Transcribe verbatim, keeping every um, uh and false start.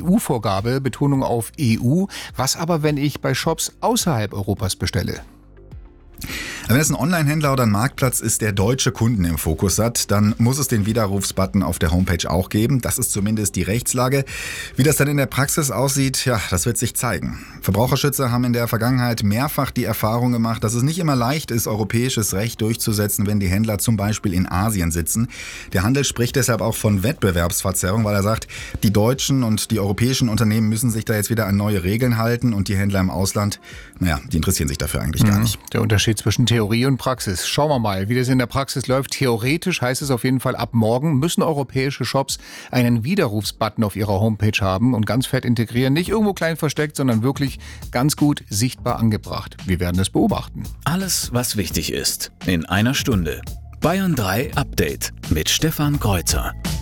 U-Vorgabe, Betonung auf E U. Was aber, wenn ich bei Shops außerhalb Europas bestelle? Wenn es ein Online-Händler oder ein Marktplatz ist, der deutsche Kunden im Fokus hat, dann muss es den Widerrufsbutton auf der Homepage auch geben. Das ist zumindest die Rechtslage. Wie das dann in der Praxis aussieht, ja, das wird sich zeigen. Verbraucherschützer haben in der Vergangenheit mehrfach die Erfahrung gemacht, dass es nicht immer leicht ist, europäisches Recht durchzusetzen, wenn die Händler zum Beispiel in Asien sitzen. Der Handel spricht deshalb auch von Wettbewerbsverzerrung, weil er sagt, die deutschen und die europäischen Unternehmen müssen sich da jetzt wieder an neue Regeln halten und die Händler im Ausland, naja, die interessieren sich dafür eigentlich gar nicht. Der Unterschied zwischen Theorie und Praxis. Schauen wir mal, wie das in der Praxis läuft. Theoretisch heißt es auf jeden Fall, ab morgen müssen europäische Shops einen Widerrufsbutton auf ihrer Homepage haben und ganz fett integrieren. Nicht irgendwo klein versteckt, sondern wirklich ganz gut sichtbar angebracht. Wir werden es beobachten. Alles, was wichtig ist, in einer Stunde. Bayern drei Update mit Stefan Kreuzer.